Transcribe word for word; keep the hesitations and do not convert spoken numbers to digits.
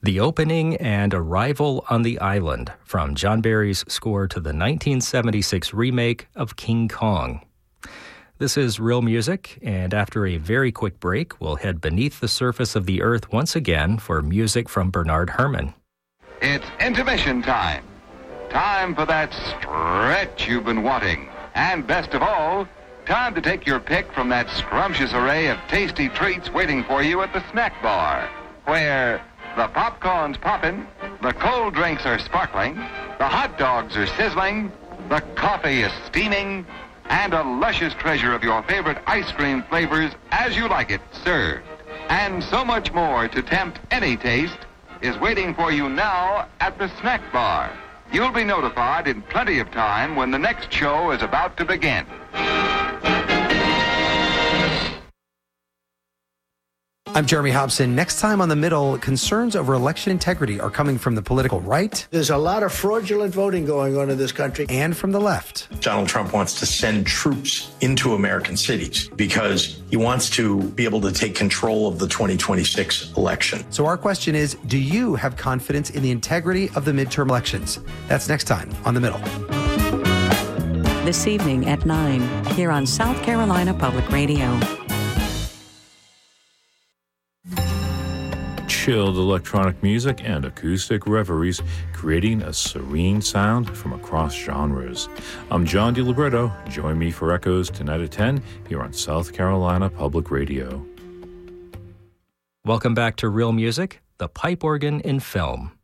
The opening and arrival on the island from John Barry's score to the nineteen seventy-six remake of King Kong. This is Real Music, and after a very quick break, we'll head beneath the surface of the earth once again for music from Bernard Herrmann. It's intermission time. Time for that stretch you've been wanting. And best of all, time to take your pick from that scrumptious array of tasty treats waiting for you at the snack bar, where the popcorn's popping, the cold drinks are sparkling, the hot dogs are sizzling, the coffee is steaming, and a luscious treasure of your favorite ice cream flavors as you like it served. And so much more to tempt any taste is waiting for you now at the snack bar. You'll be notified in plenty of time when the next show is about to begin. I'm Jeremy Hobson. Next time on The Middle, concerns over election integrity are coming from the political right. There's a lot of fraudulent voting going on in this country. And from the left. Donald Trump wants to send troops into American cities because he wants to be able to take control of the twenty twenty-six election. So our question is, do you have confidence in the integrity of the midterm elections? That's next time on The Middle. This evening at nine, here on South Carolina Public Radio. Chilled electronic music and acoustic reveries, creating a serene sound from across genres. I'm John DiLibretto. Join me for Echoes tonight at ten here on South Carolina Public Radio. Welcome back to Real Music, the pipe organ in film.